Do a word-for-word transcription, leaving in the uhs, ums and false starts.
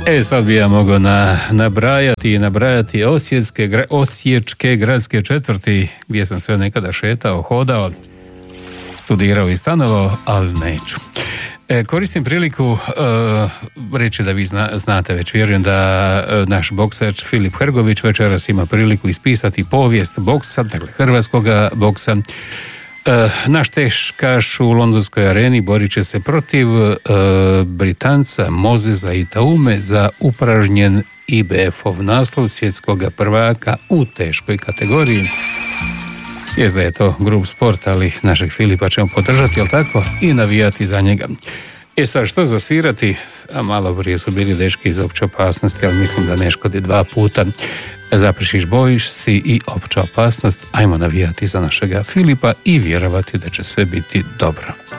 E, sad bi ja mogao na, nabrajati i nabrajati osječke, gra, osječke gradske četvrti gdje sam sve nekada šetao, hodao, studirao i stanovao, ali neću. E, koristim priliku uh, reći da vi zna, znate već, vjerujem da uh, naš boksač Filip Hrgović večeras ima priliku ispisati povijest boksa, dakle hrvatskoga boksa. Uh, naš teškaš u londonskoj areni borit će se protiv uh, Britanca Mozesa Itaume za upražnjen I B F-ov naslov svjetskog prvaka u teškoj kategoriji. Jest da je to grub sport, ali našeg Filipa ćemo podržati, jel tako? I navijati za njega. E sad, što zasvirati? A malo prije su bili dečki iz Opće opasnosti, ali mislim da ne škodi dva puta. Zaprišiš, bojiš si i Opća opasnost. Ajmo navijati za našega Filipa i vjerovati da će sve biti dobro.